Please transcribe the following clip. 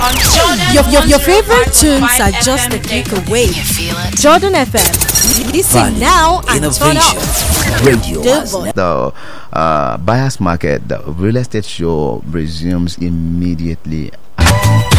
On Jordan Your favorite tunes are just a click away. Jordan FM. Listen now and turn up. Radio. The buyer's market, the real estate show resumes immediately.